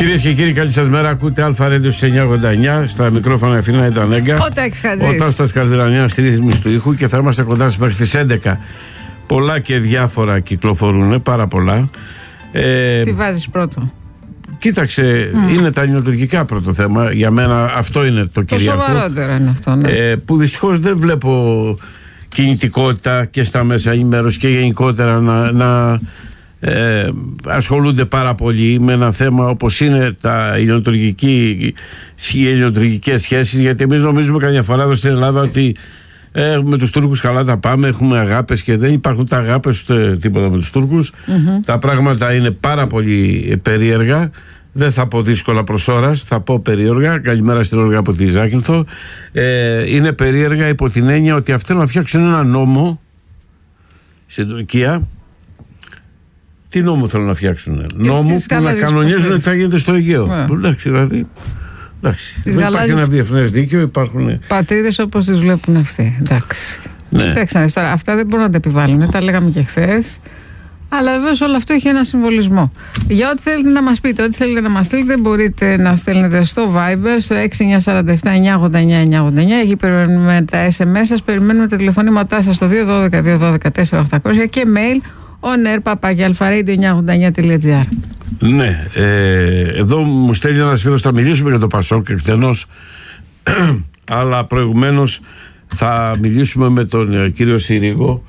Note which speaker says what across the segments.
Speaker 1: Κυρίες και κύριοι, καλή σας μέρα. Ακούτε Αλφα Radio 989. Στα μικρόφωνα Αθηνά ήταν Έγκα. Ο Τάστας Καρδυρανιάς στη ρύθμιση του ήχου και θα είμαστε κοντά σας μέχρι τις 11. Πολλά και διάφορα κυκλοφορούν, πάρα πολλά.
Speaker 2: Τι βάζεις πρώτο?
Speaker 1: Κοίταξε, είναι τα ελληνοτουρκικά πρώτο θέμα. Για μένα αυτό είναι το κυρίαρχο.
Speaker 2: Το σοβαρότερο είναι αυτό, ναι.
Speaker 1: Που δυστυχώς δεν βλέπω κινητικότητα και στα μέσα ενημέρωσης και γενικότερα να ασχολούνται πάρα πολύ με ένα θέμα όπως είναι οι ελληνοτουρκικές σχέσεις, γιατί εμείς νομίζουμε καμιά φορά εδώ στην Ελλάδα ότι με τους Τούρκους καλά τα πάμε, έχουμε αγάπες, και δεν υπάρχουν τα αγάπες τίποτα με τους Τούρκους. Τα πράγματα είναι πάρα πολύ περίεργα. Δεν θα πω δύσκολα προς ώρας, θα πω περίεργα. Καλημέρα στην Όλγα από τη Ζάκυνθο. Είναι περίεργα υπό την έννοια ότι αυτοί θέλουν να φτιάξουν ένα νόμο στην Τουρκία. Τι νόμο θέλουν να φτιάξουν? Νόμο που να κανονίζουν ότι θα γίνεται στο Αιγαίο. Εντάξει, δηλαδή. Δεν υπάρχει ένα διεθνές δίκαιο, υπάρχουν
Speaker 2: πατρίδες όπως τις βλέπουν αυτοί. Εντάξει.
Speaker 1: Ναι.
Speaker 2: Εντάξει, τώρα, αυτά δεν μπορούν να τα επιβάλλουν. Τα λέγαμε και χθες. Αλλά βεβαίως όλο αυτό έχει ένα συμβολισμό. Για ό,τι θέλετε να μας πείτε, ό,τι θέλετε να μας στείλετε, μπορείτε να στέλνετε στο Viber, στο 6947-989-989. Εκεί περιμένουμε τα SMS σας, περιμένουμε τα τηλεφωνήματά σας στο 212-212-4800 και mail onair@alfaradio989.gr.
Speaker 1: Ναι, εδώ μου στέλνει ένας φίλος, θα μιλήσουμε για το Πασόκ εκτενώς, αλλά προηγουμένως θα μιλήσουμε με τον κύριο Συρίγο.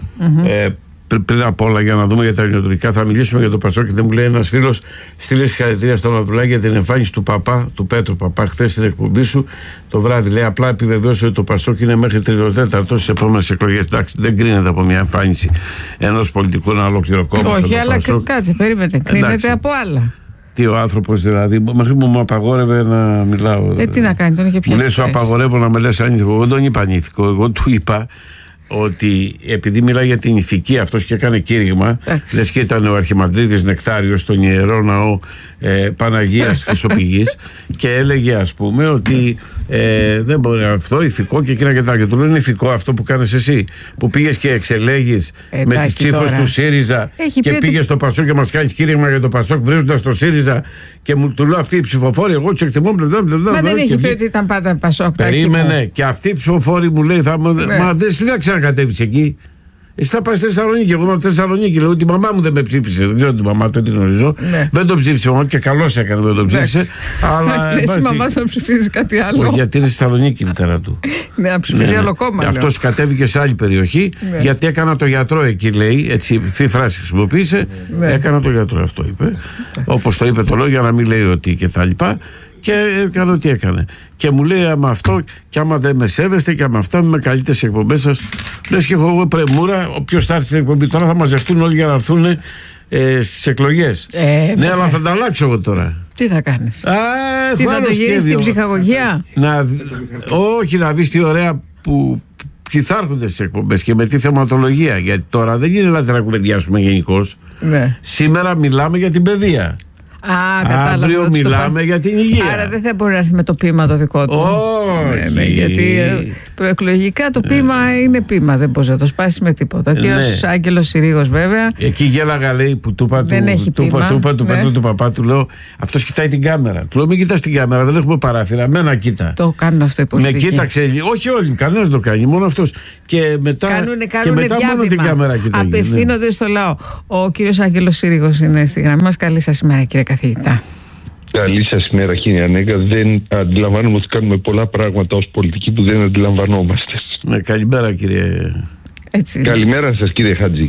Speaker 1: Πριν απ' όλα, για να δούμε για τα ελληνοτουρκικά, θα μιλήσουμε για το Πασόκ. Και δεν μου λέει ένας φίλος, στείλε συγχαρητήρια στον Αβδουλάκη για την εμφάνιση του Παπά, του Πέτρου Παπά, χθες στην εκπομπή σου το βράδυ. Λέει, απλά επιβεβαίωσε ότι το Πασόκ είναι μέχρι 3/4 στις επόμενες εκλογές. Εντάξει, δεν κρίνεται από μια εμφάνιση ενός πολιτικού, ένα ολόκληρο κόμμα.
Speaker 2: Όχι, αλλά κάτσε, περίμενε. Κρίνεται από άλλα.
Speaker 1: Τι ο άνθρωπος δηλαδή, μέχρι μου απαγόρευε να μιλάω.
Speaker 2: Τι να κάνει, τον είχε πιάσει.
Speaker 1: Μου λέει, σου απαγορεύω να με λες ανήθικο. Εγώ δεν τον είπα ανήθικο. Εγώ του είπα ότι επειδή μιλάει για την ηθική αυτός και έκανε κήρυγμα, λες και ήταν ο Αρχιμανδρίτης Νεκτάριος στον Ιερό Ναό Παναγίας Χρυσοπηγής, και έλεγε, ας πούμε, ότι δεν μπορεί αυτό ηθικό και εκείνα και τα. Και του λένε, ηθικό αυτό που κάνεις εσύ, που πήγες και εξελέγεις με τις ψήφους του ΣΥΡΙΖΑ και πήγες στο Πασόκ και μας κάνεις κήρυγμα για το Πασόκ βρίζοντας το ΣΥΡΙΖΑ, και του λέω, αυτοί οι ψηφοφόροι, εγώ τους εκτιμώ.
Speaker 2: Μα δεν έχει πει ότι ήταν πάντα Πασόκ.
Speaker 1: Περίμενε, και αυτοί οι ψηφοφόροι μου λέει, μα δεν ξανακατέβεις εκεί. Εσύ θα πάει στη Θεσσαλονίκη. Εγώ είμαι από τη Θεσσαλονίκη. Λέω, τη μαμά μου δεν με ψήφισε. Δεν ξέρω τη μαμά του, την γνωρίζω. Δεν τον ψήφισε η μαμά του, και καλώς έκανε που δεν τον ψήφισε. Αλλά.
Speaker 2: Λες η μαμά του να ψηφίζει κάτι άλλο.
Speaker 1: Γιατί είναι στη Θεσσαλονίκη η μητέρα του.
Speaker 2: Ναι, να ψηφίζει άλλο κόμμα.
Speaker 1: Αυτός κατέβηκε σε άλλη περιοχή, γιατί έκανα το γιατρό εκεί, λέει. Έτσι, αυτή φράση χρησιμοποίησε. Έκανα το γιατρό, αυτό είπε. Όπως το είπε το λόγο, για να μην λέει ότι κτλ. Και έκανε ό,τι έκανε. Και μου λέει, άμα αυτό, και άμα δεν με σέβεστε, και άμα αυτά με καλείτε στις εκπομπές σας. Λες και έχω εγώ πρεμούρα, όποιος θα έρθει στην εκπομπή τώρα θα μαζευτούν όλοι για να έρθουν στις εκλογές. Ναι, αλλά θα τα αλλάξω εγώ τώρα.
Speaker 2: Τι θα κάνεις?
Speaker 1: Τι
Speaker 2: θα το γυρίσεις στην ψυχαγωγία?
Speaker 1: Όχι, να δεις τι ωραία που θα έρχονται στις εκπομπές και με τι θεματολογία. Γιατί τώρα δεν είναι να κουβεντιάσουμε γενικώς. Σήμερα μιλάμε για την παιδεία. Αύριο μιλάμε για την υγεία.
Speaker 2: Άρα δεν θα μπορεί να έρθει με το ποίημα το δικό του.
Speaker 1: Όχι.
Speaker 2: Γιατί προεκλογικά το ποίημα είναι ποίημα. Δεν μπορεί να το σπάσει με τίποτα. Ο κύριος Άγγελος Συρίγος, βέβαια.
Speaker 1: Εκεί γέλαγα, λέει, που του είπα του Πέτρου του Παπά, του λέω, αυτός κοιτάει την κάμερα. Του λέω, μην κοιτάς την κάμερα, δεν έχουμε παράφυρα. Μένα κοίτα.
Speaker 2: Το κάνουν αυτό οι πολιτικοί.
Speaker 1: Με κοίταξε, όχι όλοι, κανένας δεν το κάνει, μόνο αυτός. Και μετά μόνο την κάμερα κοιτάει.
Speaker 2: Απευθύνονται στο λαό. Ο κύριος Άγγελος Συρίγος είναι στη γραμμή μας. Καλή σας ημέρα, κύριε καθηγητά.
Speaker 3: Καλή σας ημέρα, κύριε Ανέγκα. Δεν αντιλαμβάνομαι ότι κάνουμε πολλά πράγματα ως πολιτικοί που δεν αντιλαμβανόμαστε.
Speaker 1: Ναι, καλημέρα, κύριε.
Speaker 2: Έτσι.
Speaker 3: Καλημέρα σας, κύριε Χατζή.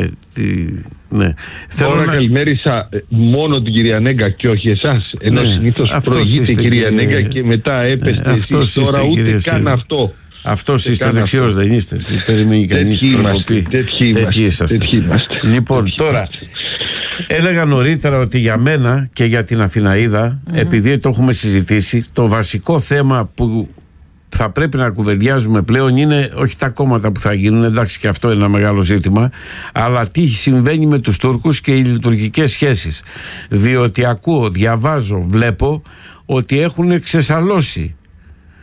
Speaker 1: Ναι.
Speaker 3: Τώρα καλημέρισα μόνο την κυρία Ανέγκα και όχι εσάς. Ενώ συνήθως προηγείται η κυρία Ανέγκα και μετά έπεστε εσείς. Τώρα ούτε καν αυτό.
Speaker 1: Αυτός είστε, δεξιός δεν είστε? Περιμένει κανείς.
Speaker 3: Τέτοιοι είμαστε.
Speaker 1: Λοιπόν, τώρα έλεγα νωρίτερα ότι για μένα και για την Αθηναίδα, επειδή το έχουμε συζητήσει, το βασικό θέμα που θα πρέπει να κουβεντιάζουμε πλέον είναι όχι τα κόμματα που θα γίνουν, εντάξει, και αυτό είναι ένα μεγάλο ζήτημα, αλλά τι συμβαίνει με τους Τούρκους και οι λειτουργικές σχέσεις. Διότι ακούω, διαβάζω, βλέπω ότι έχουν ξεσαλώσει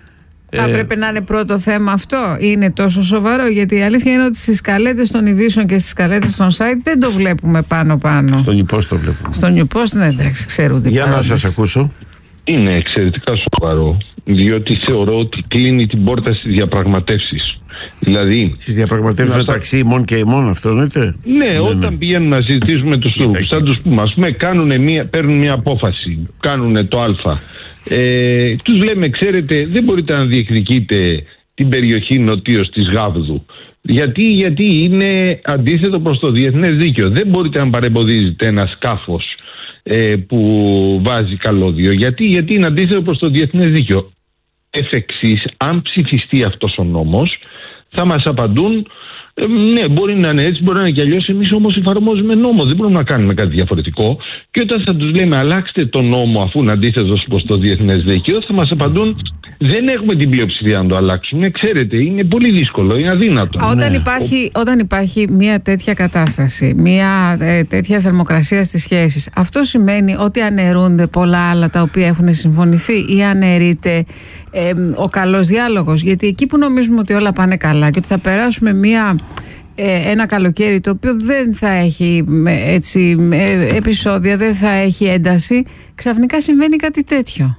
Speaker 2: Θα έπρεπε να είναι πρώτο θέμα αυτό, είναι τόσο σοβαρό? Γιατί η αλήθεια είναι ότι στις σκαλέτες των ειδήσεων και στις σκαλέτες των site δεν το βλέπουμε πάνω-πάνω.
Speaker 1: Στο New Post το βλέπουμε.
Speaker 2: Στο New Post, ναι, εντάξει, ξέρουν.
Speaker 1: Για να σας ακούσω.
Speaker 3: Είναι εξαιρετικά σοβαρό, διότι θεωρώ ότι κλείνει την πόρτα στις διαπραγματεύσεις. Δηλαδή,
Speaker 1: στις διαπραγματεύσεις μεταξύ ημών και ημών, αυτό εννοείται?
Speaker 3: Ναι, όταν πηγαίνουν να συζητήσουμε τους Τούρκους, θα τους πούμε, ας πούμε, παίρνουν μια απόφαση, κάνουν το Α. Τους λέμε, ξέρετε, δεν μπορείτε να διεκδικείτε την περιοχή νοτίως της Γάβδου. Γιατί είναι αντίθετο προς το διεθνές δίκαιο. Δεν μπορείτε να παρεμποδίζετε ένα σκάφος που βάζει καλώδιο. Γιατί είναι αντίθετο προς το διεθνές δίκαιο. Εφ' εξής, αν ψηφιστεί αυτός ο νόμος, θα μας απαντούν, ναι, μπορεί να είναι έτσι, μπορεί να είναι και αλλιώς. Εμείς όμως εφαρμόζουμε νόμο, δεν μπορούμε να κάνουμε κάτι διαφορετικό. Και όταν θα τους λέμε αλλάξτε τον νόμο αφού είναι αντίθετος προς το διεθνές δίκαιο, θα μας απαντούν, δεν έχουμε την πλειοψηφία να το αλλάξουμε. Ξέρετε, είναι πολύ δύσκολο, είναι αδύνατο.
Speaker 2: Όταν υπάρχει μια τέτοια κατάσταση, μια τέτοια θερμοκρασία στις σχέσεις, αυτό σημαίνει ότι αναιρούνται πολλά άλλα τα οποία έχουν συμφωνηθεί ή αναιρείται ο καλός διάλογος? Γιατί εκεί που νομίζουμε ότι όλα πάνε καλά και ότι θα περάσουμε ένα καλοκαίρι το οποίο δεν θα έχει επεισόδια, δεν θα έχει ένταση, ξαφνικά συμβαίνει κάτι τέτοιο.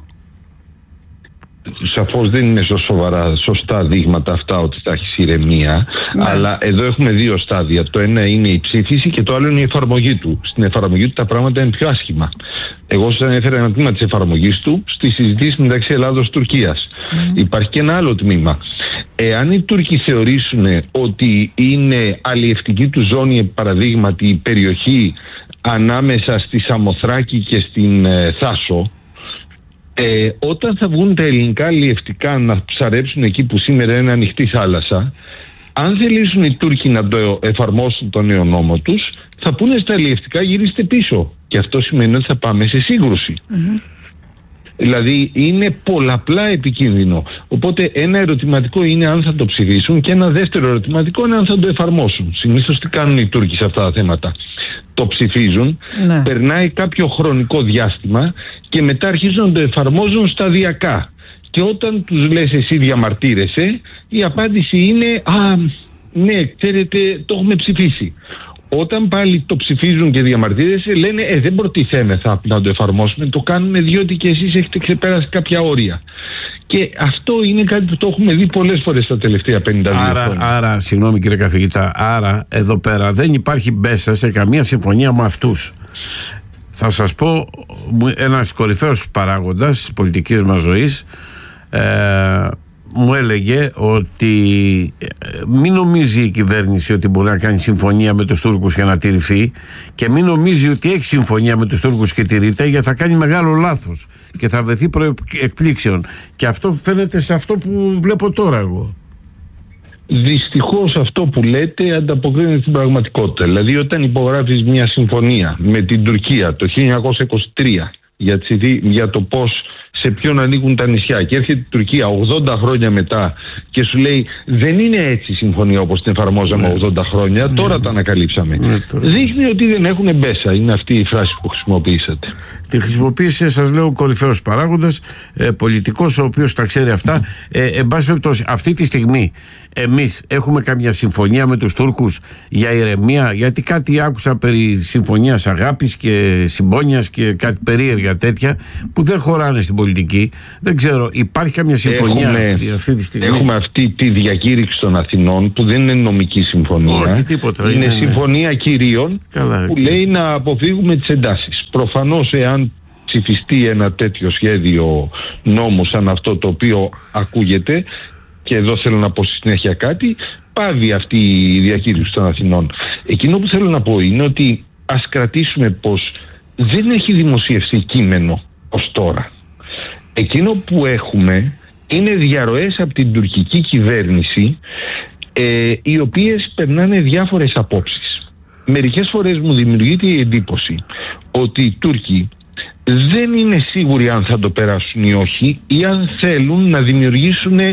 Speaker 3: Σαφώς δεν είναι σωστά δείγματα αυτά ότι θα έχει ηρεμία, αλλά εδώ έχουμε δύο στάδια. Το ένα είναι η ψήφιση και το άλλο είναι η εφαρμογή του. Στην εφαρμογή του τα πράγματα είναι πιο άσχημα. Εγώ σας ανέφερα ένα τμήμα της εφαρμογής του στις συζητήσεις μεταξύ Ελλάδος-Τουρκίας. Υπάρχει και ένα άλλο τμήμα. Εάν οι Τούρκοι θεωρήσουν ότι είναι αλλιευτική του ζώνη, παραδείγματι η περιοχή ανάμεσα στη Σαμοθράκη και στην Θάσο, όταν θα βγουν τα ελληνικά αλλιευτικά να ψαρέψουν εκεί που σήμερα είναι ανοιχτή θάλασσα, αν θελήσουν οι Τούρκοι να το εφαρμόσουν τον νέο νόμο τους, θα πούνε στα αλλιευτικά γυρίστε πίσω. Και αυτό σημαίνει ότι θα πάμε σε σύγκρουση. Δηλαδή είναι πολλαπλά επικίνδυνο. Οπότε ένα ερωτηματικό είναι αν θα το ψηφίσουν και ένα δεύτερο ερωτηματικό είναι αν θα το εφαρμόσουν. Συνήθως τι κάνουν οι Τούρκοι σε αυτά τα θέματα? Το ψηφίζουν, περνάει κάποιο χρονικό διάστημα και μετά αρχίζουν να το εφαρμόζουν σταδιακά. Και όταν τους λες εσύ διαμαρτύρεσαι, η απάντηση είναι ναι, ξέρετε, το έχουμε ψηφίσει. Όταν πάλι το ψηφίζουν και διαμαρτύρεσαι, λένε δεν προτιθέμεθα να το εφαρμόσουμε, το κάνουμε διότι και εσείς έχετε ξεπεράσει κάποια όρια. Και αυτό είναι κάτι που το έχουμε δει πολλές φορές τα τελευταία 52 χρόνια.
Speaker 1: Άρα, συγγνώμη κύριε καθηγητά, άρα εδώ πέρα δεν υπάρχει μπέσα σε καμία συμφωνία με αυτούς. Θα σας πω ένας κορυφαίος παράγοντας της πολιτικής μας ζωής, μου έλεγε ότι μην νομίζει η κυβέρνηση ότι μπορεί να κάνει συμφωνία με τους Τούρκους και να τηρηθεί, και μην νομίζει ότι έχει συμφωνία με τους Τούρκους και τηρείται, γιατί θα κάνει μεγάλο λάθος και θα βρεθεί προεκπλήξεων. Και αυτό φαίνεται σε αυτό που βλέπω τώρα εγώ.
Speaker 3: Δυστυχώς αυτό που λέτε ανταποκρίνεται στην πραγματικότητα. Δηλαδή όταν υπογράφεις μια συμφωνία με την Τουρκία το 1923 για το πώς, σε ποιον ανήκουν τα νησιά, και έρχεται η Τουρκία 80 χρόνια μετά και σου λέει δεν είναι έτσι η συμφωνία όπως την εφαρμόζαμε 80 χρόνια, τώρα τα ανακαλύψαμε. Δείχνει ότι δεν έχουν μπέσα. Είναι αυτή η φράση που χρησιμοποιήσατε.
Speaker 1: Τη χρησιμοποίησε, σας λέω, κορυφαίος παράγοντας, πολιτικός ο οποίος τα ξέρει αυτά. Εν πάση περιπτώσει, αυτή τη στιγμή εμείς έχουμε καμιά συμφωνία με τους Τούρκους για ηρεμία? Γιατί κάτι άκουσα περί συμφωνίας αγάπης και συμπόνιας και κάτι περίεργα τέτοια που δεν χωράνε στην πολιτική. Δεν ξέρω, υπάρχει καμιά συμφωνία αυτή τη στιγμή?
Speaker 3: Έχουμε αυτή τη διακήρυξη των Αθηνών που δεν είναι νομική συμφωνία.
Speaker 1: Όχι, τίποτα,
Speaker 3: είναι συμφωνία κυρίων που λέει να αποφύγουμε τις εντάσεις. Προφανώς εάν ψηφιστεί ένα τέτοιο σχέδιο νόμου σαν αυτό το οποίο ακούγεται, και εδώ θέλω να πω στη συνέχεια κάτι, πάβει αυτή η διακήρυξη των Αθηνών. Εκείνο που θέλω να πω είναι ότι ας κρατήσουμε πως δεν έχει δημοσιευθεί κείμενο ως τώρα. Εκείνο που έχουμε είναι διαρροές από την τουρκική κυβέρνηση, οι οποίες περνάνε διάφορες απόψεις. Μερικές φορές μου δημιουργείται η εντύπωση ότι οι Τούρκοι δεν είναι σίγουροι αν θα το περάσουν ή όχι, ή αν θέλουν να δημιουργήσουν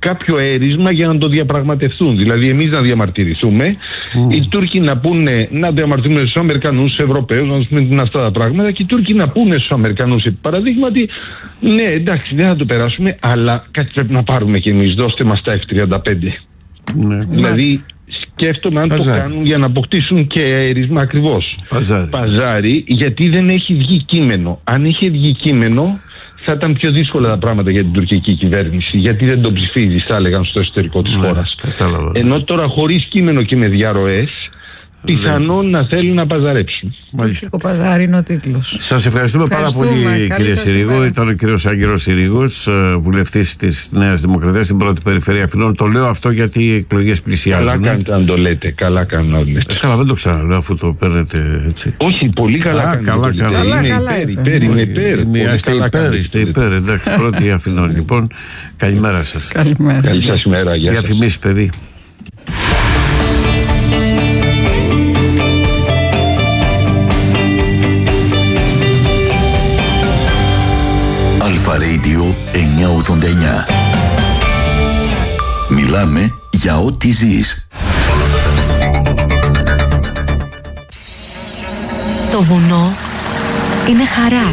Speaker 3: κάποιο έρισμα για να το διαπραγματευτούν. Δηλαδή εμείς να διαμαρτυρηθούμε, οι Τούρκοι να διαμαρτυρούμε στους Αμερικανούς, στους Ευρωπαίους, να τους πούμε είναι αυτά τα πράγματα, και οι Τούρκοι να πούνε στους Αμερικανούς, επί παραδείγματι, ναι εντάξει δεν θα το περάσουμε, αλλά κάτι πρέπει να πάρουμε κι εμείς, δώστε μας τα F-35.
Speaker 1: Ναι.
Speaker 3: Δηλαδή σκέφτομαι αν το κάνουν για να αποκτήσουν και αέρισμα ακριβώς. Παζάρι, γιατί δεν έχει βγει κείμενο. Αν είχε βγει κείμενο θα ήταν πιο δύσκολα τα πράγματα για την τουρκική κυβέρνηση, γιατί δεν το ψηφίζει, θα έλεγαν, στο εσωτερικό της χώρας. Ενώ τώρα χωρίς κείμενο και με διαρροές, πιθανόν να θέλουν να παζαρέψουν.
Speaker 2: Το παζάρι είναι ο τίτλος.
Speaker 1: Σας ευχαριστούμε πάρα πολύ, κύριε Συρίγο. Ήταν ο κύριος Άγγελος Συρίγος, βουλευτής της Νέας Δημοκρατίας στην πρώτη περιφέρεια Αθηνών. Το λέω αυτό γιατί οι εκλογές πλησιάζουν.
Speaker 3: Καλά κάνετε αν το λέτε. Καλά κάνετε να το λέτε.
Speaker 1: Καλά, δεν το ξαναλέω αφού το παίρνετε έτσι.
Speaker 3: Όχι, πολύ καλά κάνετε.
Speaker 1: Είστε υπέρ. Εντάξει, πρώτη Αθηνών. Λοιπόν, καλημέρα σας.
Speaker 3: Καλή σας ημέρα.
Speaker 1: Διαφημίσεις, παιδί.
Speaker 4: Αλφα Radio 989. Μιλάμε για ό,τι ζεις.
Speaker 5: Το βουνό είναι χαρά,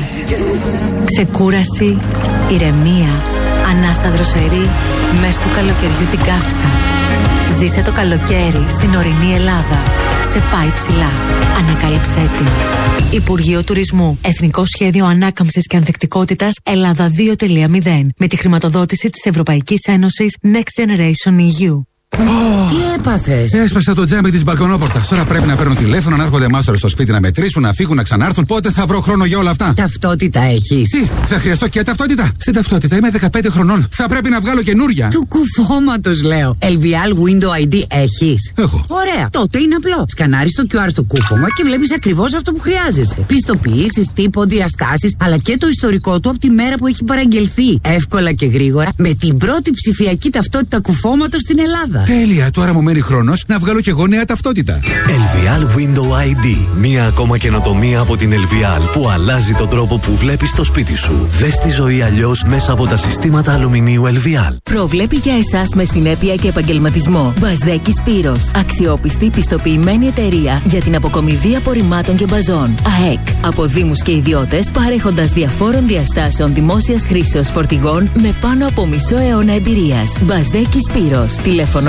Speaker 5: ξεκούραση, ηρεμία, ανάσα δροσερή, μες του καλοκαιριού την καύσα. Ζήσε το καλοκαίρι στην ορεινή Ελλάδα. Σε πάει ψηλά. Ανακάλυψέ την. Υπουργείο Τουρισμού. Εθνικό Σχέδιο Ανάκαμψης και Ανθεκτικότητας Ελλάδα 2.0. Με τη χρηματοδότηση της Ευρωπαϊκής Ένωσης Next Generation EU.
Speaker 6: Τι έπαθες?
Speaker 7: Έσπασα το τζάμι της μπαλκονόπορτας. Τώρα πρέπει να παίρνουν τηλέφωνο, να έρχονται μάστορες στο σπίτι να μετρήσουν, να φύγουν, να ξανάρθουν. Πότε θα βρω χρόνο για όλα αυτά?
Speaker 6: Ταυτότητα έχεις?
Speaker 7: Τι, θα χρειαστώ και ταυτότητα? Στην ταυτότητα είμαι 15 χρονών. Θα πρέπει να βγάλω καινούρια.
Speaker 6: Του κουφώματος λέω. LVL Window ID έχεις?
Speaker 7: Έχω.
Speaker 6: Ωραία, τότε είναι απλό. Σκανάρεις το QR στο κούφωμα και βλέπεις ακριβώς αυτό που χρειάζεσαι. Πιστοποιήσεις, τύπο, διαστάσεις, αλλά και το ιστορικό του από τη μέρα που έχει παραγγελθεί. Εύκολα και γρήγορα με την πρώτη ψηφιακή ταυτότητα κουφώματος στην Ελλάδα.
Speaker 7: Τέλεια, τώρα μου μένει χρόνος να βγάλω κι εγώ νέα ταυτότητα.
Speaker 8: LVL Window ID. Μία ακόμα καινοτομία από την LVL που αλλάζει τον τρόπο που βλέπεις το σπίτι σου. Δες τη ζωή αλλιώς μέσα από τα συστήματα αλουμινίου LVL.
Speaker 5: Προβλέπει για εσάς με συνέπεια και επαγγελματισμό. Μπαζδέκης Πύρος. Αξιόπιστη πιστοποιημένη εταιρεία για την αποκομιδή απορριμμάτων και μπαζών. ΑΕΚ. Από δήμους και ιδιώτες, παρέχοντας διαφόρων διαστάσεων δημόσιας χρήσεως φορτηγών με πάνω από μισό αιώνα εμπειρίας. Μπαζδέκης Πύρος. Τηλέφωνο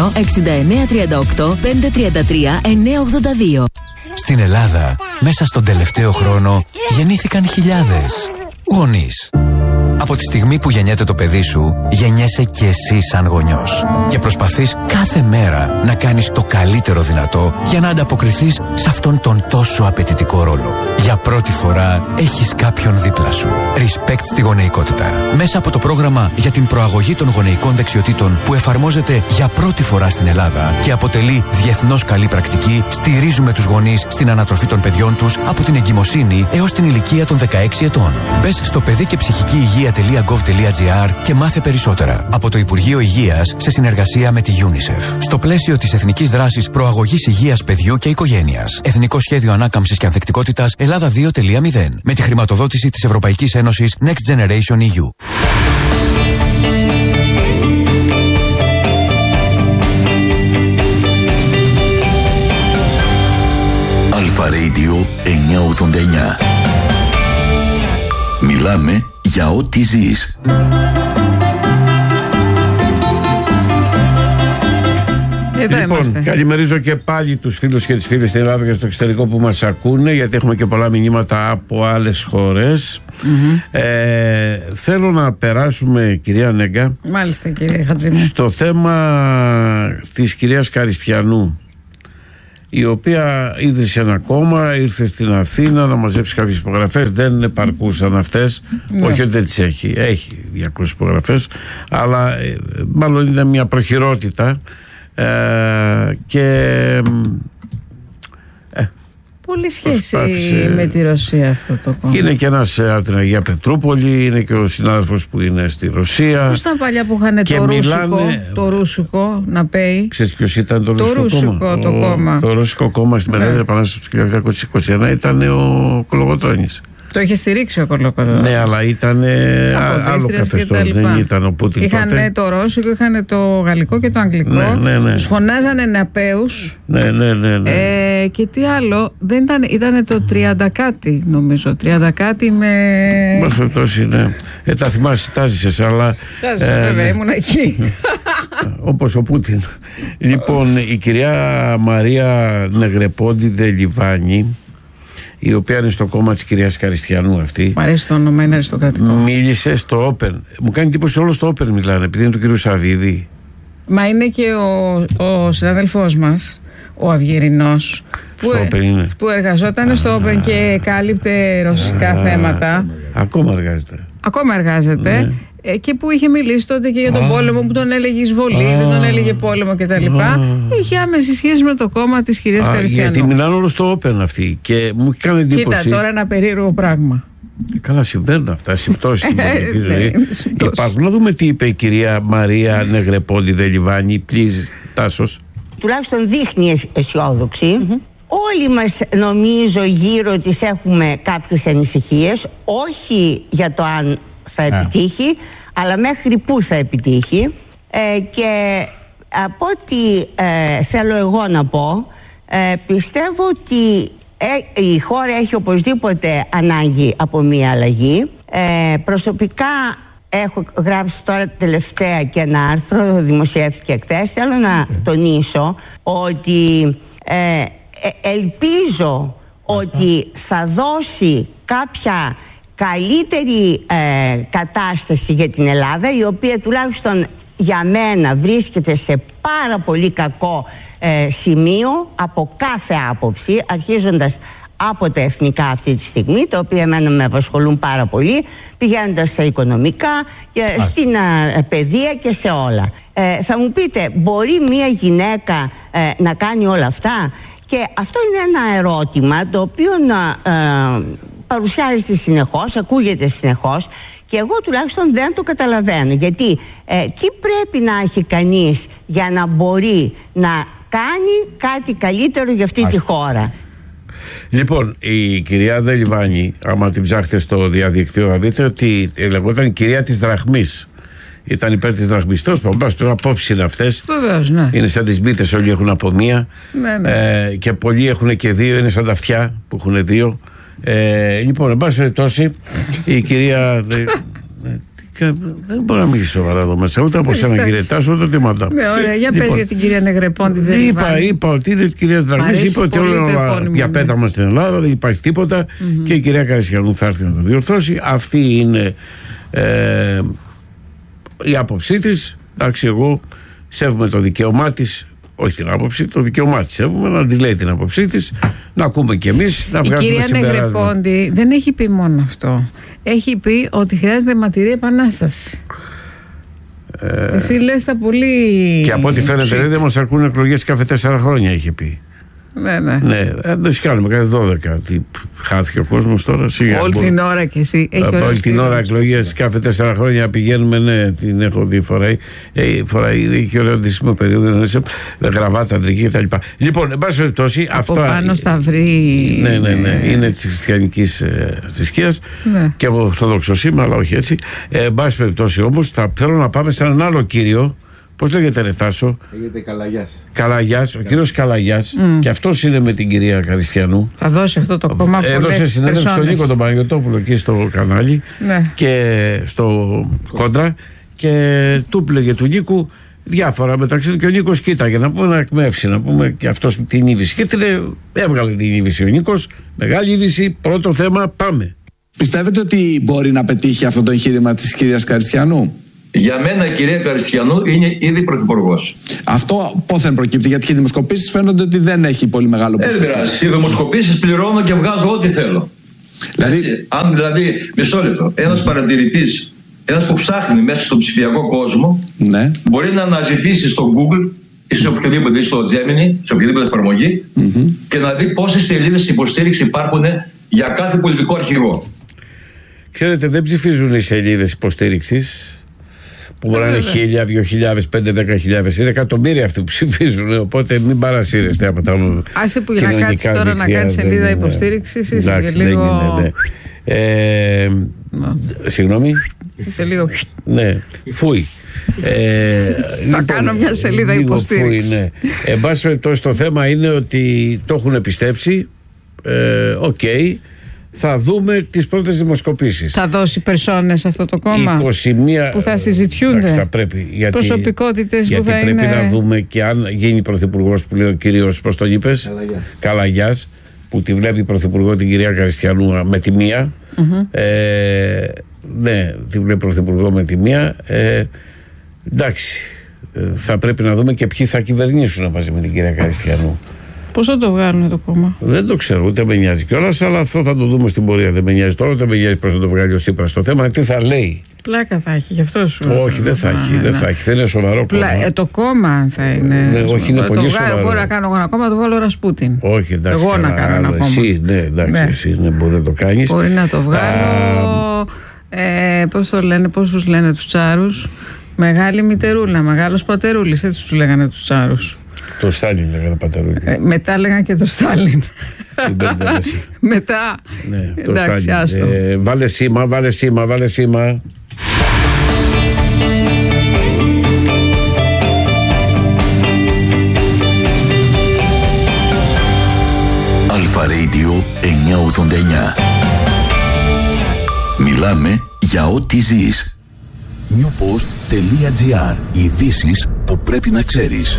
Speaker 5: 6938 533 982.
Speaker 8: Στην Ελλάδα, μέσα στον τελευταίο χρόνο, γεννήθηκαν χιλιάδες γονείς. Από τη στιγμή που γεννιέται το παιδί σου, γεννιέσαι και εσύ σαν γονιός. Και προσπαθείς κάθε μέρα να κάνεις το καλύτερο δυνατό για να ανταποκριθείς σε αυτόν τον τόσο απαιτητικό ρόλο. Για πρώτη φορά έχεις κάποιον δίπλα σου. Respect στη γονεϊκότητα. Μέσα από το πρόγραμμα για την προαγωγή των γονεϊκών δεξιοτήτων που εφαρμόζεται για πρώτη φορά στην Ελλάδα και αποτελεί διεθνώς καλή πρακτική, στηρίζουμε τους γονείς στην ανατροφή των παιδιών τους από την εγκυμοσύνη έως την ηλικία των 16 ετών. Μπες στο παιδί και ψυχική υγεία.gov.gr και μάθε περισσότερα. Από το Υπουργείο Υγείας σε συνεργασία με τη UNICEF. Στο πλαίσιο της Εθνικής Δράσης Προαγωγής Υγείας Παιδιού και Οικογένειας. Εθνικό Σχέδιο Ανάκαμψης και Ανθεκτικότητας Ελλάδα 2.0. Με τη χρηματοδότηση της Ευρωπαϊκής Ένωσης Next Generation EU.
Speaker 4: Αλφα Radio 989. Μιλάμε για ό,τι ζεις.
Speaker 1: Λοιπόν, καλημερίζω και πάλι τους φίλους και τις φίλες στην Ελλάδα και στο εξωτερικό που μας ακούνε, γιατί έχουμε και πολλά μηνύματα από άλλες χώρες. Θέλω να περάσουμε, κυρία Νέγκα,
Speaker 2: μάλιστα, κύριε Χατζήμου,
Speaker 1: στο θέμα της κυρίας Καριστιανού, η οποία ίδρυσε ένα κόμμα, ήρθε στην Αθήνα να μαζέψει κάποιες υπογραφές. Δεν επαρκούσαν αυτές, όχι ότι δεν τις έχει, έχει 200 υπογραφές, αλλά μάλλον είναι μια προχειρότητα και
Speaker 2: πολύ σχέση με τη Ρωσία αυτό το κόμμα.
Speaker 1: Είναι και ένας από την Αγία Πετρούπολη, είναι και ο συνάδελφος που είναι στη Ρωσία.
Speaker 2: Πώς ήταν παλιά που είχαν το ρούσικο να πέει?
Speaker 1: Ξέρεις ποιος ήταν το ρούσικο κόμμα? Το ρούσικο κόμμα στη Μεγάλη Επανάσταση του 1921 ήταν ο Κολογοτρώνης.
Speaker 2: Το είχε στηρίξει ο Κολοκοτρώνης.
Speaker 1: Ναι, αλλά ήταν άλλο καθεστώς. Δεν ήταν ο Πούτιν.
Speaker 2: Είχαν το ρώσικο, είχαν το γαλλικό και το αγγλικό.
Speaker 1: Ναι.
Speaker 2: Τους φωνάζανε ναπέους.
Speaker 1: Ναι.
Speaker 2: Και τι άλλο, δεν ήταν το 30 κάτι, νομίζω. 30 κάτι με.
Speaker 1: Μας περιπτώσει, ναι. Τα θυμάσαι, τα ζήσες, αλλά.
Speaker 2: Βέβαια, ήμουν εκεί.
Speaker 1: Όπως ο Πούτιν. Λοιπόν, η κυρία Μαρία Νεγρεπόντι Δελιβάνη, η οποία είναι στο κόμμα της κυρίας Καριστιανού αυτή.
Speaker 2: Μ' αρέσει το όνομα, είναι αριστοκρατικό.
Speaker 1: Μίλησε στο Open. Μου κάνει εντύπωση όλο στο Open μιλάνε, επειδή είναι του κυρίου Σαββίδη.
Speaker 2: Μα είναι και ο συνάδελφός μας, ο Αυγερινός, που εργαζόταν στο Open και κάλυπτε ρωσικά θέματα.
Speaker 1: Ακόμα εργάζεται.
Speaker 2: Ακόμα εργάζεται. Ναι. Και που είχε μιλήσει τότε και για τον πόλεμο, που τον έλεγε εισβολή, δεν τον έλεγε πόλεμο κτλ. Είχε άμεση σχέση με το κόμμα της κυρίας Καριστιανού.
Speaker 1: Γιατί μιλάνε όλο στο Open αυτοί. Και μου κάνει εντύπωση.
Speaker 2: Κοίτα, τώρα ένα περίεργο πράγμα.
Speaker 1: Καλά, συμβαίνουν αυτά, συμπτώσεις στην πολιτική ζωή. Υπάρχουν. Να δούμε τι είπε η κυρία Μαρία Νεγρεπόντι Δελιβάνη. Please, Τάσος.
Speaker 9: Τουλάχιστον δείχνει αισιόδοξη. Όλοι μας, νομίζω, γύρω της έχουμε κάποιες ανησυχίες, όχι για το αν θα επιτύχει, αλλά μέχρι πού θα επιτύχει. Και από ό,τι θέλω εγώ να πω, πιστεύω ότι η χώρα έχει οπωσδήποτε ανάγκη από μία αλλαγή. Προσωπικά έχω γράψει τώρα τελευταία και ένα άρθρο, δημοσιεύτηκε χθες. Θέλω να τονίσω ότι ελπίζω ότι θα δώσει κάποια καλύτερη κατάσταση για την Ελλάδα, η οποία τουλάχιστον για μένα βρίσκεται σε πάρα πολύ κακό σημείο από κάθε άποψη, αρχίζοντας από τα εθνικά αυτή τη στιγμή, τα οποία εμένα με απασχολούν πάρα πολύ, πηγαίνοντας στα οικονομικά και στην παιδεία και σε όλα. Θα μου πείτε, μπορεί μια γυναίκα να κάνει όλα αυτά? Και αυτό είναι ένα ερώτημα το οποίο παρουσιάζεται συνεχώς, ακούγεται συνεχώς, και εγώ τουλάχιστον δεν το καταλαβαίνω. Γιατί τι πρέπει να έχει κανείς για να μπορεί να κάνει κάτι καλύτερο για αυτή τη χώρα?
Speaker 1: Λοιπόν, η κυρία Δελιβάνη, άμα την ψάχτε στο διαδικτύο, θα δείτε ότι λεγόταν η κυρία της Δραχμής. Ήταν υπέρ της Δραχμής. Τέλος πάντων, τώρα απόψεις είναι αυτές.
Speaker 2: Βεβαίως, ναι.
Speaker 1: Είναι σαν τις μπίτες, όλοι έχουν από μία. Ναι. Και πολλοί έχουν και δύο, είναι σαν τα αυτιά που έχουν δύο. Λοιπόν, εν πάση περιπτώσει, η κυρία. Δεν μπορώ να μιλήσω σοβαρά εδώ μέσα, ούτε από σένα, κύριε Τάσο, ούτε τίποτα.
Speaker 2: Ναι, ωραία, για πες για την κυρία Νεγρεπόντι.
Speaker 1: Είπα ότι είναι η κυρία Δραχμής, είπε ότι όλα για πέταμα στην Ελλάδα, δεν υπάρχει τίποτα, και η κυρία Καριστιανού θα έρθει να το διορθώσει. Αυτή είναι η άποψή της. Εντάξει, εγώ σέβομαι το δικαίωμά της. Όχι την άποψη, το δικαίωμά της σέβομαι, να τη λέει την άποψή της, να ακούμε κι εμείς, να βγάζουμε συμπεράσματα. Η κυρία
Speaker 2: Νεγρεπόντι δεν έχει πει μόνο αυτό. Έχει πει ότι χρειάζεται αιματηρή επανάσταση. Εσύ λες τα πολύ.
Speaker 1: Και από ό,τι φαίνεται δεν μας αρκούν εκλογές κάθε 4 χρόνια, είχε πει. Ναι, δεν τις κάνουμε κάθε 12. Τι χάθηκε ο κόσμος τώρα, σιγά.
Speaker 2: Όλη την ώρα κι εσύ.
Speaker 1: Όλη την ώρα εκλογές κάθε 4 χρόνια πηγαίνουμε, ναι, την έχω δει φοράει. Έχει ωραίο ντύσιμο περίοδο, γραβάτα, αντρική κτλ. Λοιπόν, εν πάση περιπτώσει,
Speaker 2: από πάνω στα βρύ.
Speaker 1: Ναι, είναι της χριστιανικής θρησκείας και εγώ ορθόδοξος είμαι, αλλά όχι έτσι. Εν πάση περιπτώσει όμως, θέλω να πάμε σε έναν άλλο κύριο. Πώς λέγεται, ρε Τάσο?
Speaker 10: Λέγεται Καλαγιάς.
Speaker 1: Καλαγιάς, ο κύριος Καλαγιάς. Και αυτός είναι με την κυρία Καριστιανού.
Speaker 2: Θα δώσει αυτό το κόμμα πολλές personas.
Speaker 1: Έδωσε συνέντευξη στον Νίκο τον Παναγιωτόπουλο εκεί στο κανάλι, και στο Κόντρα, και του πλέγε του Νίκου διάφορα μεταξύ του, και ο Νίκος κοίταγε να πούμε, να εκμεύσει, να πούμε και αυτός την είδηση. Και έβγαλε την είδηση ο Νίκος. Μεγάλη είδηση, πρώτο θέμα, πάμε.
Speaker 10: Πιστεύετε ότι μπορεί να πετύχει αυτό το εγχείρημα της κυρίας Καριστιανού?
Speaker 11: Για μένα η κυρία Καριστιανού είναι ήδη πρωθυπουργός.
Speaker 10: Αυτό πόθεν προκύπτει? Γιατί και οι δημοσκοπήσεις φαίνονται ότι δεν έχει πολύ μεγάλο ποσοστό.
Speaker 11: Δεν πειράζει. Οι δημοσκοπήσεις πληρώνω και βγάζω ό,τι θέλω. Δηλαδή, μισό λεπτό. Ένας παρατηρητής, ένας που ψάχνει μέσα στον ψηφιακό κόσμο, μπορεί να αναζητήσει στο Google ή σε οποιοδήποτε, ή στο Gemini, σε οποιαδήποτε εφαρμογή, και να δει πόσες σελίδες υποστήριξη υπάρχουν για κάθε πολιτικό αρχηγό.
Speaker 1: Ξέρετε, δεν ψηφίζουν οι σελίδες υποστήριξης, που μπορεί να είναι 1.000, 2.000, 5.000, 10.000. Είναι εκατομμύρια αυτοί που ψηφίζουν. Οπότε μην παρασύρεστε από τα κοινωνικά.
Speaker 2: Άσε που για να κάτσεις τώρα να κάνεις σελίδα υποστήριξης, είσαι και λίγο.
Speaker 1: Συγγνώμη.
Speaker 2: Σε λίγο.
Speaker 1: Ναι, φούι.
Speaker 2: Θα κάνω μια σελίδα υποστήριξη.
Speaker 1: Ναι. Εν πάση περιπτώσει, το θέμα είναι ότι το έχουν πιστέψει. Οκ. Θα δούμε τις πρώτες δημοσκοπήσεις.
Speaker 2: Θα δώσει περσόνες αυτό το κόμμα
Speaker 1: 21,
Speaker 2: που θα συζητιούνται.
Speaker 1: Θα πρέπει,
Speaker 2: προσωπικότητες που θα
Speaker 1: πρέπει να δούμε και αν γίνει πρωθυπουργός, που λέει ο κύριος, πώς τον είπες, Καλαγιάς, που τη βλέπει πρωθυπουργό την κυρία Καριστιανού με τη μία. Ναι, τη βλέπει πρωθυπουργό με τη μία. Εντάξει, θα πρέπει να δούμε και ποιοι θα κυβερνήσουν μαζί με την κυρία Καριστιανού.
Speaker 2: Πώς θα το βγάλουν το κόμμα?
Speaker 1: Δεν το ξέρω, ούτε με νοιάζει κιόλας, αλλά αυτό θα το δούμε στην πορεία. Δεν με νοιάζει τώρα, ούτε με νοιάζει πώς θα το βγάλει ο Τσίπρας. Το θέμα είναι τι θα λέει.
Speaker 2: Πλάκα θα έχει, γι' αυτό σου.
Speaker 1: Όχι, δεν θα έχει. Δεν θα έχει. Δεν είναι σοβαρό κόμμα.
Speaker 2: Το κόμμα θα είναι.
Speaker 1: Ναι, όχι, είναι πολύ σοβαρό.
Speaker 2: Μπορεί να κάνω εγώ ένα κόμμα, το βγάλω Ρασπούτιν.
Speaker 1: Όχι, εντάξει.
Speaker 2: Εγώ να κάνω ένα κόμμα.
Speaker 1: Εσύ, ναι, εντάξει, εσύ μπορεί να το κάνεις.
Speaker 2: Μπορεί να το βγάλω. Πώς το λένε, πώς τους λένε τους τσάρους? Μεγάλη μητερούλα, μεγάλος πατερούλης, έτσι τους λέγανε τους τσάρους.
Speaker 1: Το Στάλιν λέγανε πατερούλη.
Speaker 2: Μετά λέγανε και το Στάλιν. Μετά.
Speaker 1: Ναι, το
Speaker 2: εντάξει, άστο.
Speaker 1: Βάλε σήμα, βάλε σήμα, βάλε σήμα.
Speaker 4: Αλφα Radio 989. Μιλάμε για ό,τι ζεις. newpost.gr. Ειδήσεις που πρέπει να ξέρεις.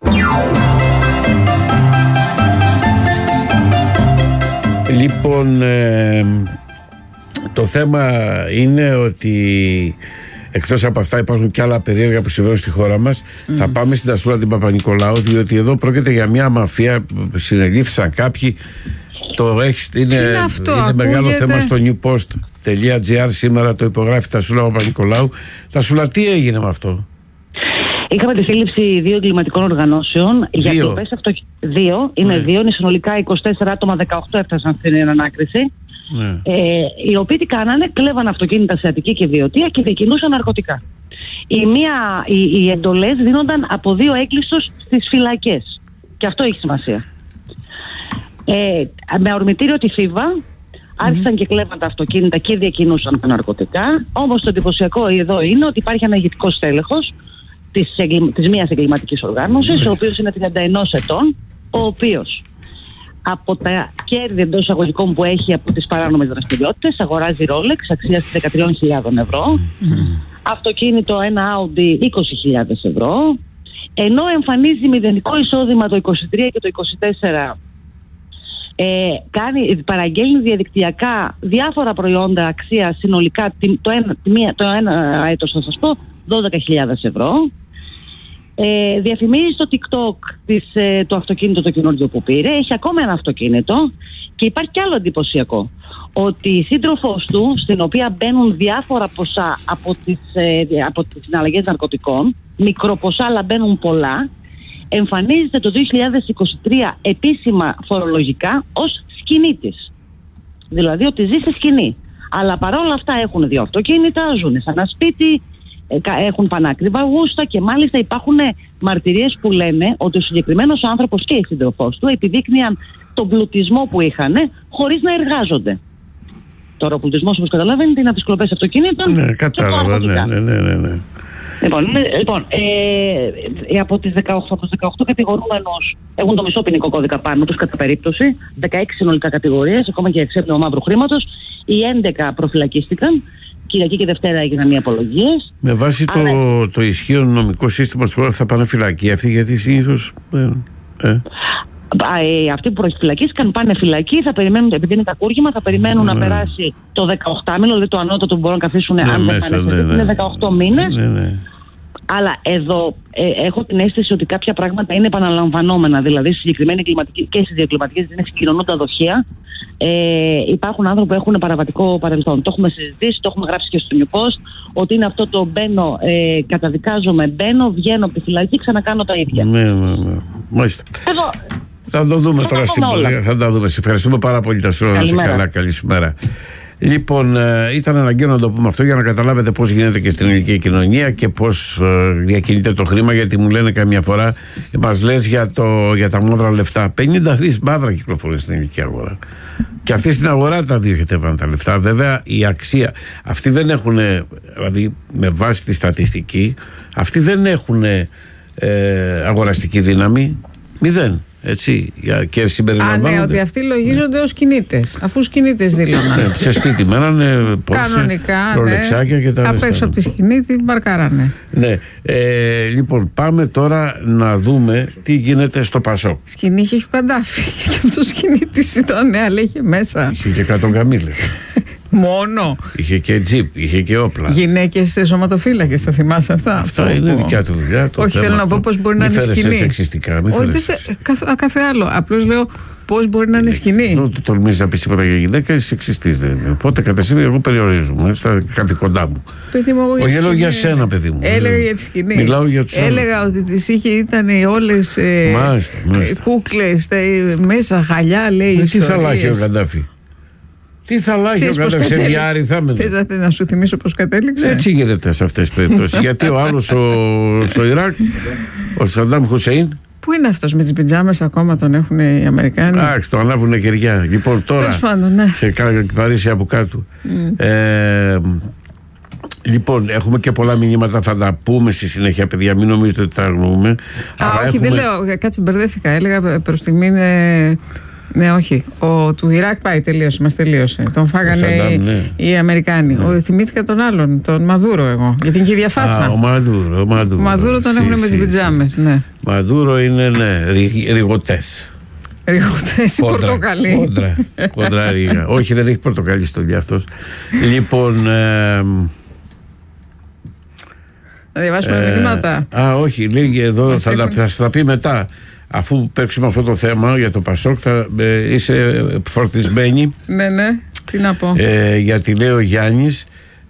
Speaker 1: Λοιπόν, το θέμα είναι ότι εκτός από αυτά υπάρχουν και άλλα περίεργα που συμβαίνουν στη χώρα μας. Θα πάμε στην Τασούλα την Παπα-Νικολάου, διότι εδώ πρόκειται για μια μαφία. Συνελήφθησαν κάποιοι. Είναι μεγάλο θέμα στο newpost.gr. Σήμερα το υπογράφει Τασούλα Παπα-Νικολάου. Τασούλα, τι έγινε με αυτό?
Speaker 12: Είχαμε τη σύλληψη 2 εγκληματικών οργανώσεων για κλοπές αυτοκινήτων. Είναι συνολικά 24 άτομα, 18 έφτασαν στην ανάκριση. Οι οποίοι τι κάνανε, κλέβαν αυτοκίνητα σε Αττική και Βιωτία και διακινούσαν ναρκωτικά. Οι εντολές δίνονταν από 2 έγκλειστος στις φυλακές. Και αυτό έχει σημασία. Με ορμητήριο τη Θήβα άρχισαν και κλέβαν τα αυτοκίνητα και διακινούσαν τα ναρκωτικά. Όμως το εντυπωσιακό εδώ είναι ότι υπάρχει ένα ηγετικός στέλεχος της μίας εγκληματικής οργάνωσης, ο οποίος είναι 31 ετών, ο οποίος από τα κέρδη εντός εισαγωγικών που έχει από τις παράνομες δραστηριότητες αγοράζει Rolex αξίας 13.000 ευρώ, αυτοκίνητο ένα Audi 20.000 ευρώ, ενώ εμφανίζει μηδενικό εισόδημα το 23 και το 24. Παραγγέλνει διαδικτυακά διάφορα προϊόντα αξία συνολικά το ένα έτος θα σας πω 12.000 ευρώ. Διαφημίζει στο TikTok το αυτοκίνητο το καινούργιο που πήρε. Έχει ακόμα ένα αυτοκίνητο. Και υπάρχει κι άλλο εντυπωσιακό, ότι η σύντροφός του, στην οποία μπαίνουν διάφορα ποσά από τις συναλλαγές ναρκωτικών, μικροποσά αλλά μπαίνουν πολλά, εμφανίζεται το 2023 επίσημα φορολογικά ως σκηνή της. Δηλαδή ότι ζει σε σκηνή. Αλλά παρόλα αυτά έχουν 2 αυτοκίνητα, ζουν σε ένα σπίτι, έχουν πανάκριβα γούστα και μάλιστα υπάρχουν μαρτυρίες που λένε ότι ο συγκεκριμένος άνθρωπος και η σύντροφός του επιδείκνυαν τον πλουτισμό που είχαν χωρίς να εργάζονται. Τώρα ο πλουτισμός, όπως καταλαβαίνετε, είναι από τις κλοπές αυτοκίνητων.
Speaker 1: Ναι, κατάλαβα, ναι.
Speaker 12: Λοιπόν, από τις 18 κατηγορούμενους έχουν το μισό ποινικό κώδικα πάνω τους κατά περίπτωση, 16 συνολικά κατηγορίες, ακόμα και εξέπνευμα μαύρου χρήματος. Οι 11 προφυλακίστηκαν. Κυριακή και Δευτέρα έγιναν οι απολογίες.
Speaker 1: Με βάση το ισχύον νομικό σύστημα στη χώρα θα πάνε φυλακή αυτοί, γιατί συνήθως.
Speaker 12: Αυτοί που προφυλακίστηκαν πάνε φυλακή, θα περιμένουν, επειδή είναι κακούργημα, θα περιμένουν να περάσει το 18 μήνο, δηλαδή το ανώτατο που μπορούν να καθίσουν αν δεν πάνε. Είναι 18 μήνες. Αλλά εδώ έχω την αίσθηση ότι κάποια πράγματα είναι επαναλαμβανόμενα. Δηλαδή, στη συγκεκριμένη εγκληματική και στις διακληματικές δεν συγκοινωνούν τα δοχεία. Υπάρχουν άνθρωποι που έχουν παραβατικό παρελθόν. Το έχουμε συζητήσει, το έχουμε γράψει και στο Newpost, ότι είναι αυτό το μπαίνω, καταδικάζομαι, μπαίνω, βγαίνω από τη φυλακή, ξανακάνω τα ίδια.
Speaker 1: Ναι. Μάλιστα. Θα το δούμε τώρα στην πορεία. Θα τα δούμε. Σε ευχαριστούμε πάρα πολύ, Τασούλα. Να είσαι καλά. Καλή σου μέρα. Λοιπόν, ήταν αναγκαίο να το πούμε αυτό για να καταλάβετε πώς γίνεται και στην ελληνική κοινωνία και πώς διακινείται το χρήμα, γιατί μου λένε καμιά φορά, μας λες για τα μαύρα λεφτά. 50 δις μαύρα κυκλοφορούν στην ελληνική αγορά. Και αυτοί στην αγορά τα διοχετεύαν τα λεφτά. Βέβαια η αξία, αυτοί δεν έχουν, δηλαδή με βάση τη στατιστική, αυτοί δεν έχουν αγοραστική δύναμη, 0. Έτσι, και συμπεριλαμβάνονται.
Speaker 2: Ναι, ότι αυτοί λογίζονται ως κινήτες, αφού ως κινήτες δήλωναν.
Speaker 1: Σε σπίτι μένανε,
Speaker 2: κανονικά,
Speaker 1: ρολεξάκια και τα
Speaker 2: απ' έξω από τη σκηνή την μπαρκάρανε.
Speaker 1: Ναι. Λοιπόν, πάμε τώρα να δούμε τι γίνεται στο Πασόκ.
Speaker 2: Σκηνή είχε ο Καντάφη. Και αυτό σκηνήτης ήταν, αλλά είχε μέσα.
Speaker 1: Είχε και 100 καμήλες.
Speaker 2: Μόνο.
Speaker 1: Είχε και τζιπ, είχε και όπλα.
Speaker 2: Γυναίκες σωματοφύλακες, θα θυμάσαι αυτά.
Speaker 1: Αυτά είναι δικιά του δουλειά.
Speaker 2: Όχι, θέλω να πω πώς μπορεί να είναι σκηνή.
Speaker 1: Σεξιστικά,
Speaker 2: κάθε άλλο. Απλώς λέω πώς μπορεί να είναι σκηνή.
Speaker 1: Δεν τολμήσεις να πεις τίποτα για γυναίκα, είσαι σεξιστής. Οπότε κατά σήμερα εγώ περιορίζομαι στα καθηκοντά μου. Όχι, έλεγα για σένα, παιδί μου.
Speaker 2: Έλεγα για τη σκηνή.
Speaker 1: Μιλάω για τους άλλους.
Speaker 2: Έλεγα ότι τις ήταν όλες κούκλες μέσα, χαλιά, λέει.
Speaker 1: Τι θα λάχει ο Καντάφη. Τι θα λάγει ο Καντάφη, σε διάρρη θα έμενε.
Speaker 2: Θες να σου θυμίσω πώς κατέληξε.
Speaker 1: Έτσι γίνεται σε αυτές τις περιπτώσεις. Γιατί ο άλλος στο Ιράκ, ο Σαντάμ Χουσέιν.
Speaker 2: Πού είναι αυτός με τις πιτζάμες, ακόμα τον έχουν οι Αμερικάνοι.
Speaker 1: Εντάξει, το ανάβουνε κεριά. Λοιπόν, τώρα σε Παρίσι από κάτω. Λοιπόν, έχουμε και πολλά μηνύματα, θα τα πούμε στη συνέχεια, παιδιά, μην νομίζετε ότι τα αγνοούμε.
Speaker 2: Όχι, δεν λέω, κάτσε μπερδεύτηκα. Έλεγα προς στιγμή ναι, όχι. Του Ιράκ πάει, τελείωσε. Μας τελείωσε. Τον φάγανε οι Αμερικάνοι. Θυμήθηκα τον άλλον, τον Μαδούρο εγώ. Γιατί είναι και η διαφάτσα.
Speaker 1: Ο Μαδούρο
Speaker 2: τον έχουν με τις πιτζάμες. Ναι.
Speaker 1: Μαδούρο είναι, ρηγωτές.
Speaker 2: Ρηγωτές ή πορτοκαλί.
Speaker 1: Κόντρα ρίγα. Όχι, δεν έχει πορτοκαλί στο αυτός. Λοιπόν.
Speaker 2: Να διαβάσουμε μηνύματα.
Speaker 1: Όχι, λέγει εδώ, θα τα πει μετά. Αφού παίξουμε αυτό το θέμα για το Πασόκ, θα είσαι φορτισμένη.
Speaker 2: Ναι, τι να πω.
Speaker 1: Γιατί λέει ο Γιάννης,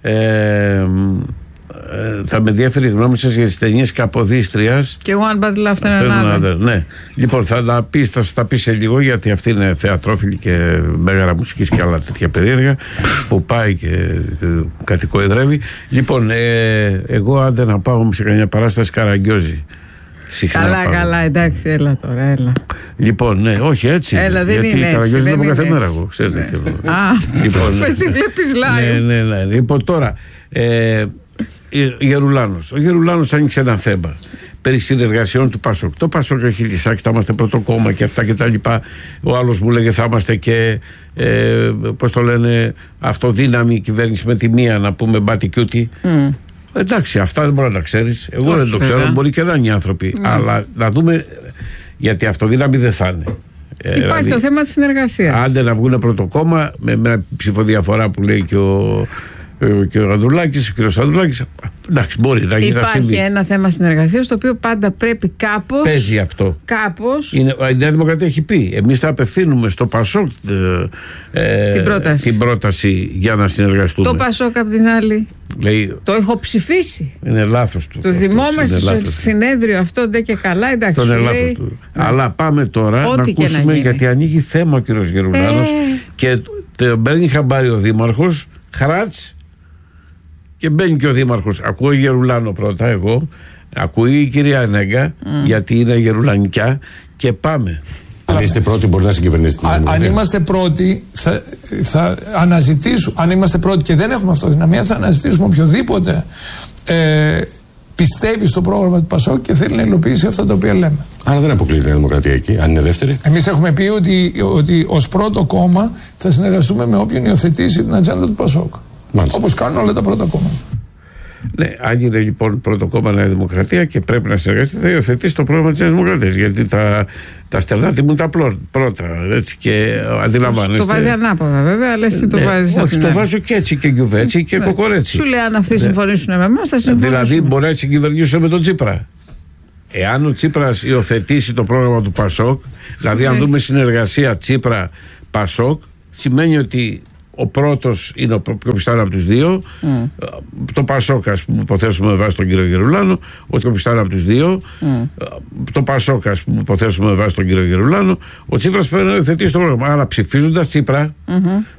Speaker 1: θα με ενδιαφέρει η γνώμη σας για τις ταινίες Καποδίστριας.
Speaker 2: Και One Bad Love After Another.
Speaker 1: Ναι. Λοιπόν, θα τα πει σε λίγο, γιατί αυτή είναι θεατρόφιλη και μέγαρα μουσικής και άλλα τέτοια περίεργα που πάει και κατοικοεδρεύει. Λοιπόν, εγώ άντε να πάω σε κανένα παράσταση Καραγκιόζη.
Speaker 2: Καλά, εντάξει, έλα τώρα, έλα.
Speaker 1: Λοιπόν, ναι, όχι έτσι.
Speaker 2: Έλα, δεν
Speaker 1: γιατί
Speaker 2: είναι έτσι.
Speaker 1: Καραγκιόζη δεν είναι κάθε μέρα εγώ, ξέρετε.
Speaker 2: Λοιπόν, έτσι βλέπεις live.
Speaker 1: Ναι. Λοιπόν, τώρα, Γερουλάνος. Ο Γερουλάνος άνοιξε ένα θέμα περί συνεργασιών του Πασόκ. Το Πασόκ έχει λυσάξει, θα είμαστε πρώτο κόμμα και αυτά και τα λοιπά. Ο άλλος μου λέγε θα είμαστε και πώς το λένε, αυτοδύναμη κυβέρνηση με τη μία, να πούμε μπατικιούτη. Εντάξει, αυτά δεν μπορεί να τα ξέρεις. Εγώ δεν το ξέρω, μπορεί και να είναι οι άνθρωποι. Αλλά να δούμε, γιατί αυτοδύναμη δεν θα είναι.
Speaker 2: Υπάρχει δηλαδή, το θέμα της συνεργασίας.
Speaker 1: Άντε να βγουν πρώτο κόμμα με μια ψηφοδιαφορά που λέει και ο Ανδρουλάκης, ο κ. Ανδρουλάκης. Εντάξει, μπορεί να γίνει.
Speaker 2: Υπάρχει ένα θέμα συνεργασίας το οποίο πάντα πρέπει κάπως.
Speaker 1: Παίζει αυτό.
Speaker 2: Κάπως.
Speaker 1: Η Νέα Δημοκρατία έχει πει. Εμείς θα απευθύνουμε στο Πασόκ την πρόταση για να συνεργαστούμε.
Speaker 2: Το Πασόκ απ' την άλλη.
Speaker 1: Λέει,
Speaker 2: το έχω ψηφίσει.
Speaker 1: Είναι λάθος του.
Speaker 2: Το θυμόμαστε στο συνέδριο αυτό, ντε και καλά, εντάξει.
Speaker 1: Αυτό είναι λάθος του. Αλλά πάμε τώρα να ακούσουμε, γιατί ανοίγει θέμα ο κ. Γερουλάνος και παίρνει χαμπάρι ο Δήμαρχος, Χράτς. Και μπαίνει και ο Δήμαρχος. Ακούω Γερουλάνο πρώτα, εγώ. Ακούει η κυρία Νέγκα, γιατί είναι γερουλανικιά. Και πάμε.
Speaker 13: Αν είστε πρώτοι, μπορεί να συγκυβερνήσετε.
Speaker 14: Αν είμαστε πρώτοι, θα αναζητήσουμε. Αν είμαστε πρώτοι και δεν έχουμε αυτοδυναμία, θα αναζητήσουμε οποιοδήποτε πιστεύει στο πρόγραμμα του Πασόκ και θέλει να υλοποιήσει αυτά τα οποία λέμε.
Speaker 13: Άρα δεν αποκλείεται η Δημοκρατία εκεί, αν είναι δεύτερη.
Speaker 14: Εμείς έχουμε πει ότι ως πρώτο κόμμα θα συνεργαστούμε με όποιον υιοθετήσει την ατζέντα του Πασόκ. Όπως κάνουν όλα τα πρώτα κόμματα.
Speaker 1: Ναι, αν είναι λοιπόν πρώτο κόμμα Νέα Δημοκρατία και πρέπει να συνεργαστεί, θα υιοθετήσει το πρόγραμμα της Νέας Δημοκρατίας. Γιατί τα στερνά τιμούν τα πρώτα. Έτσι, και αντιλαμβάνεστε.
Speaker 2: Το βάζει ανάποδα, βέβαια, αλλά εσύ το βάζεις.
Speaker 1: Όχι, το βάζω και έτσι και Γιουβέτσι και Κοκορέτσι.
Speaker 2: Σου λέει, αν αυτοί συμφωνήσουν με εμάς, θα συμφωνήσουν.
Speaker 1: Δηλαδή, μπορεί να συγκυβερνήσουν με τον Τσίπρα. Εάν ο Τσίπρας υιοθετήσει το πρόγραμμα του Πασόκ, δηλαδή αν δούμε συνεργασία Τσίπρα-Πασόκ, σημαίνει ότι ο πρώτος είναι ο πιο πιστάνο από τους δύο. Το Πασόκ, ας πούμε, υποθέσουμε με βάση τον κύριο Γερουλάνο, ο πιο πιστάνο από τους δύο. Το Πασόκ, ας πούμε, υποθέσουμε με βάση τον κύριο Γερουλάνο, ο Τσίπρας πρέπει να υιοθετήσει το πρόγραμμα. Αλλά ψηφίζοντας Τσίπρα,